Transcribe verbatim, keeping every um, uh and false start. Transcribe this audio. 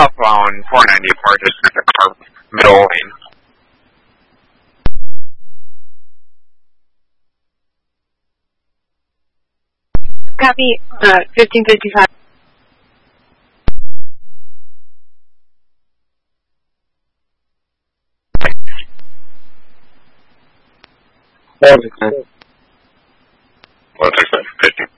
southbound four ninety-four, just at the car middle lane. Copy, uh, fifteen fifty-five. One six nine fifty.